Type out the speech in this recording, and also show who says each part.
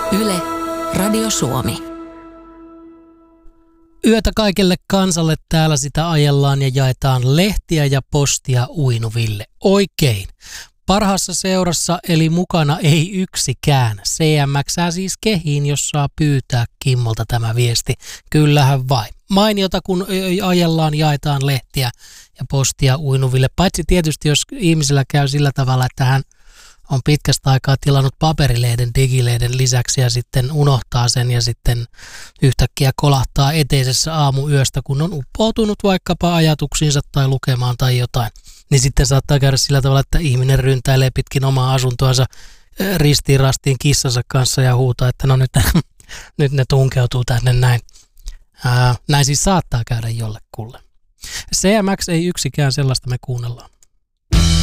Speaker 1: Yle, Radio Suomi.
Speaker 2: Yötä kaikelle kansalle, täällä sitä ajellaan ja jaetaan lehtiä ja postia uinuville. Oikein. Parhaassa seurassa eli mukana ei yksikään. CMX:ää siis kehiin, jos saa pyytää Kimmolta tämä viesti. Kyllähän vai. Mainiota, kun ajellaan, jaetaan lehtiä ja postia uinuville. Paitsi tietysti, jos ihmisellä käy sillä tavalla, että hän on pitkästä aikaa tilannut paperilehden, digilehden lisäksi ja sitten unohtaa sen ja sitten yhtäkkiä kolahtaa eteisessä aamuyöstä, kun on uppoutunut vaikkapa ajatuksiinsa tai lukemaan tai jotain. Niin sitten saattaa käydä sillä tavalla, että ihminen ryntäilee pitkin omaa asuntoansa ristiin rastiin kissansa kanssa ja huutaa, että no nyt ne tunkeutuu tänne näin. Näin siis saattaa käydä jollekulle. CMX ei yksikään, sellaista me kuunnellaan.